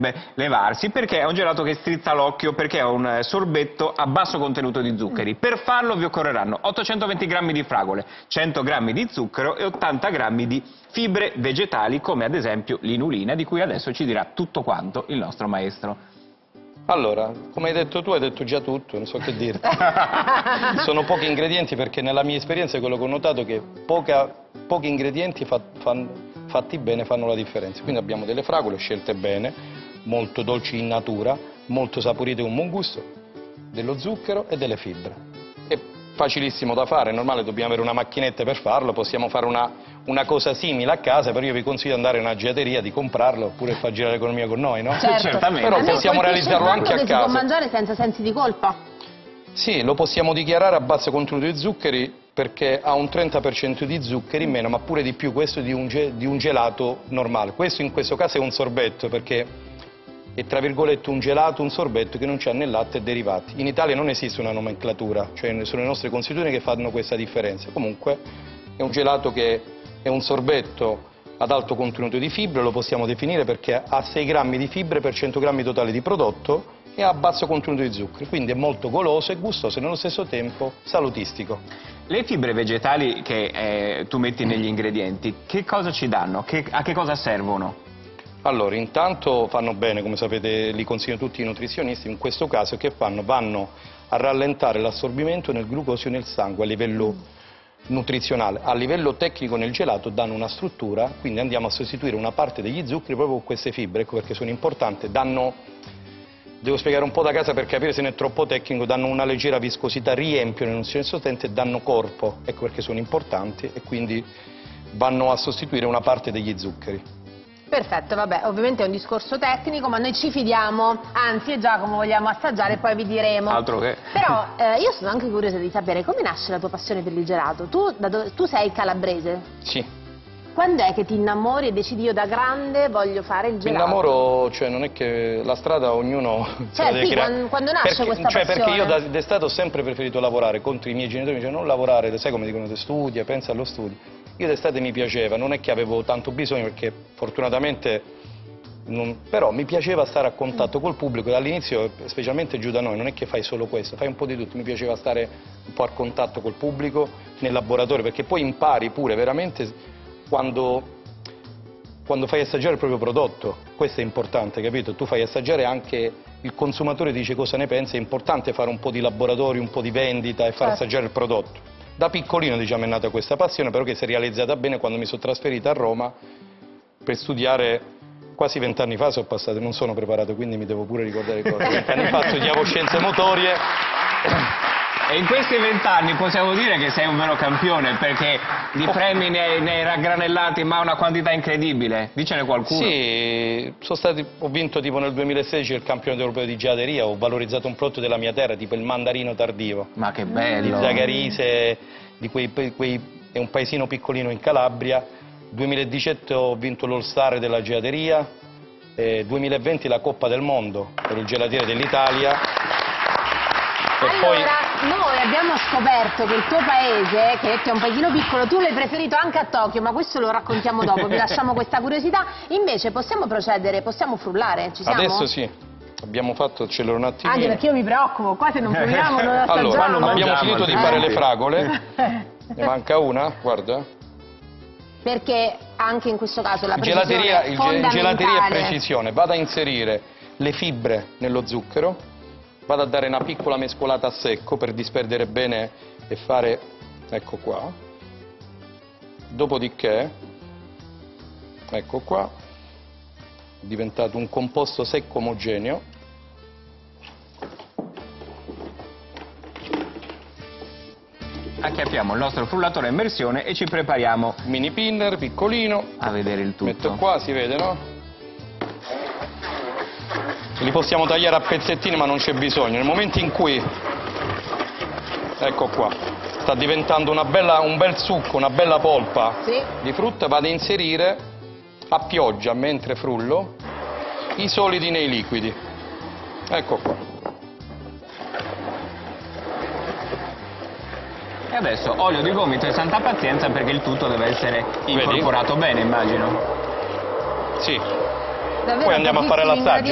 levarsi, perché è un gelato che strizza l'occhio, perché è un sorbetto a basso contenuto di zuccheri. Per farlo vi occorreranno 820 grammi di fragole, 100 grammi di zucchero e 80 grammi di fibre vegetali, come ad esempio l'inulina, di cui adesso ci dirà tutto quanto il nostro maestro. Allora, come hai detto tu, hai detto già tutto, non so che dirti. Sono pochi ingredienti, perché nella mia esperienza è quello che ho notato, che pochi ingredienti fatti bene fanno la differenza. Quindi abbiamo delle fragole scelte bene, molto dolci in natura, molto saporite con un buon gusto, dello zucchero e delle fibre. È facilissimo da fare, è normale, dobbiamo avere una macchinetta per farlo, possiamo fare una cosa simile a casa, però io vi consiglio di andare in una gelateria, di comprarlo, oppure far girare l'economia con noi, no? Certo. Certamente. Però possiamo realizzarlo anche a casa. Si può mangiare senza sensi di colpa? Sì, lo possiamo dichiarare a basso contenuto di zuccheri, perché ha un 30% di zuccheri in meno, ma pure di più questo di un gelato normale. Questo in questo caso è un sorbetto, perché è tra virgolette un gelato, un sorbetto che non c'ha né latte e derivati. In Italia non esiste una nomenclatura, cioè sono le nostre consuetudini che fanno questa differenza. Comunque è un gelato che è un sorbetto ad alto contenuto di fibre, lo possiamo definire perché ha 6 grammi di fibre per 100 grammi totali di prodotto e ha basso contenuto di zuccheri, quindi è molto goloso e gustoso e nello stesso tempo salutistico. Le fibre vegetali che tu metti negli ingredienti, che cosa ci danno? A che cosa servono? Allora, intanto fanno bene, come sapete, li consigliano tutti i nutrizionisti, in questo caso che fanno? Vanno a rallentare l'assorbimento nel glucosio nel sangue a livello nutrizionale. A livello tecnico nel gelato danno una struttura, quindi andiamo a sostituire una parte degli zuccheri proprio con queste fibre, ecco perché sono importanti, devo spiegare un po' da casa per capire se non è troppo tecnico, danno una leggera viscosità, riempiono il sostenente e danno corpo, ecco perché sono importanti e quindi vanno a sostituire una parte degli zuccheri. Perfetto, vabbè, ovviamente è un discorso tecnico, ma noi ci fidiamo, anzi, Giacomo, vogliamo assaggiare e poi vi diremo. Altro che. Però io sono anche curiosa di sapere come nasce la tua passione per il gelato. Tu sei calabrese? Sì. Quando è che ti innamori e decidi io da grande voglio fare il gelato? Mi innamoro, cioè non è che la strada ognuno se la deve sì, creare. quando nasce questa passione? Perché io d'estate ho sempre preferito lavorare, contro i miei genitori mi dicevano non lavorare, sai come dicono, studia, pensa allo studio. Io d'estate mi piaceva, non è che avevo tanto bisogno perché fortunatamente, però mi piaceva stare a contatto col pubblico, dall'inizio, specialmente giù da noi, non è che fai solo questo, fai un po' di tutto, mi piaceva stare un po' a contatto col pubblico, nel laboratorio, perché poi impari pure veramente quando fai assaggiare il proprio prodotto, questo è importante, capito? Tu fai assaggiare anche, il consumatore dice cosa ne pensa, è importante fare un po' di laboratorio, un po' di vendita e far assaggiare il prodotto. Da piccolino diciamo è nata questa passione, però che si è realizzata bene quando mi sono trasferita a Roma per studiare, quasi 20 anni fa sono passati, non sono preparato quindi mi devo pure ricordare cose. 20 anni fa studiavo scienze motorie. E in questi 20 anni possiamo dire che sei un vero campione, perché di premi ne hai raggranellati ma una quantità incredibile. Dicene qualcuno. Sì, ho vinto tipo nel 2016 il campionato europeo di gelateria, ho valorizzato un prodotto della mia terra, tipo il mandarino tardivo. Ma che bello! Di Zagarise, è un paesino piccolino in Calabria. 2017 ho vinto l'All Star della gelateria, 2020 la Coppa del Mondo per il gelatiere dell'Italia. Allora, noi abbiamo scoperto che il tuo paese, che è un paesino piccolo, tu l'hai preferito anche a Tokyo, ma questo lo raccontiamo dopo, vi lasciamo questa curiosità. Invece possiamo procedere, possiamo frullare, ci siamo? Adesso sì, abbiamo fatto, accelero un attimino. Anche perché io mi preoccupo, qua se non fruiamo non assaggiamo. Allora, abbiamo finito di fare le fragole, ne manca una, guarda. Perché anche in questo caso la precisione è fondamentale. Gelateria e precisione, vado a inserire le fibre nello zucchero, vado a dare una piccola mescolata a secco per disperdere bene e fare, ecco qua, dopodiché, ecco qua, è diventato un composto secco omogeneo. Acchiappiamo il nostro frullatore a immersione e ci prepariamo. Mini pinner, piccolino. A vedere il tutto. Metto qua, si vede, no? Li possiamo tagliare a pezzettini ma non c'è bisogno. Nel momento in cui, ecco qua, sta diventando un bel succo, una bella polpa di frutta, vado a inserire a pioggia, mentre frullo, i solidi nei liquidi. Ecco qua. E adesso olio di gomito e santa pazienza perché il tutto deve essere incorporato bene, immagino. Sì. Davvero Poi andiamo a fare l'assaggio.